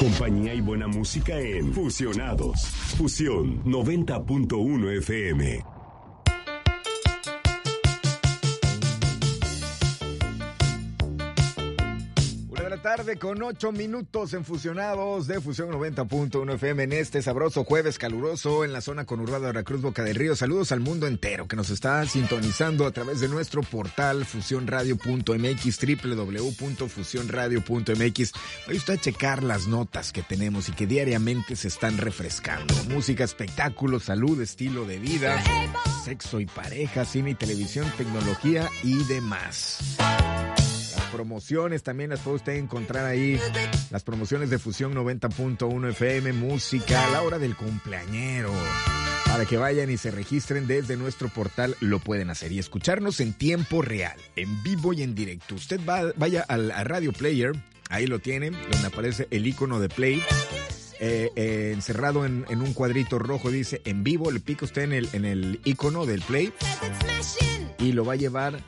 compañía y buena música en Fusionados. Fusión 90.1 FM. Tarde con 8 minutos en Fusionados de Fusión 90.1 FM en este sabroso jueves caluroso en la zona conurbada de Veracruz, Boca del Río. Saludos al mundo entero que nos está sintonizando a través de nuestro portal fusionradio.mx, www.fusionradio.mx. Vaya usted a checar las notas que tenemos y que diariamente se están refrescando. Música, espectáculos, salud, estilo de vida, sexo y pareja, cine y televisión, tecnología y demás. Promociones también las puede usted encontrar ahí, las promociones de Fusión 90.1 FM, música a la hora del cumpleañero, para que vayan y se registren desde nuestro portal. Lo pueden hacer y escucharnos en tiempo real, en vivo y en directo. Usted vaya a Radio Player, ahí lo tiene, donde aparece el icono de Play, encerrado en un cuadrito rojo, dice en vivo. Le pica usted en el icono del Play y lo va a llevar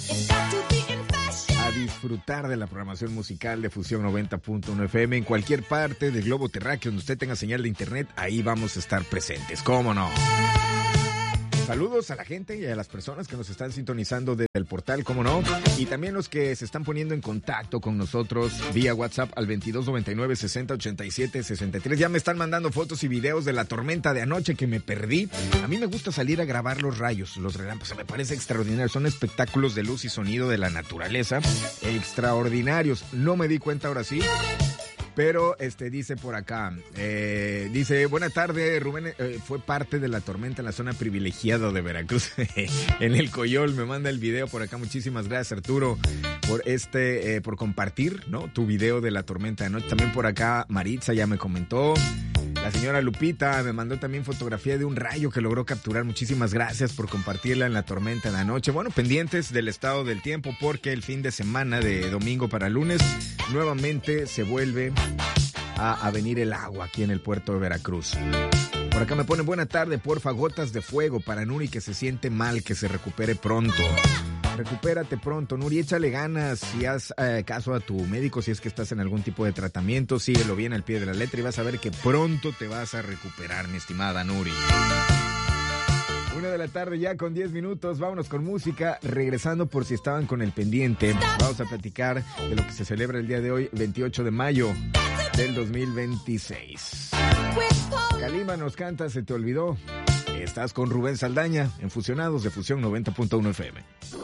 a disfrutar de la programación musical de Fusión 90.1 FM en cualquier parte del globo terráqueo donde usted tenga señal de internet. Ahí vamos a estar presentes, ¿cómo no? Saludos a la gente y a las personas que nos están sintonizando desde el portal, ¿cómo no? Y también los que se están poniendo en contacto con nosotros vía WhatsApp al 2299 60 87 63. Ya me están mandando fotos y videos de la tormenta de anoche que me perdí. A mí me gusta salir a grabar los rayos, los relámpagos, me parece extraordinario. Son espectáculos de luz y sonido de la naturaleza extraordinarios. No me di cuenta ahora sí. Pero dice por acá, dice, buena tarde, Rubén, fue parte de la tormenta en la zona privilegiada de Veracruz, en el Coyol. Me manda el video por acá. Muchísimas gracias, Arturo, por por compartir, ¿no?, tu video de la tormenta de anoche. También por acá Maritza ya me comentó. La señora Lupita me mandó también fotografía de un rayo que logró capturar. Muchísimas gracias por compartirla en la tormenta de la noche. Bueno, pendientes del estado del tiempo porque el fin de semana de domingo para lunes nuevamente se vuelve a venir el agua aquí en el puerto de Veracruz. Por acá me pone buena tarde, porfa, gotas de fuego para Nuri que se siente mal, que se recupere pronto. Recupérate pronto, Nuri, échale ganas y haz caso a tu médico si es que estás en algún tipo de tratamiento. Síguelo bien al pie de la letra y vas a ver que pronto te vas a recuperar, mi estimada Nuri. 1 de la tarde ya con 10 minutos, vámonos con música. Regresando por si estaban con el pendiente, vamos a platicar de lo que se celebra el día de hoy, 28 de mayo del 2026. Calima nos canta Se te olvidó. Estás con Rubén Saldaña en Fusionados de Fusión 90.1 FM.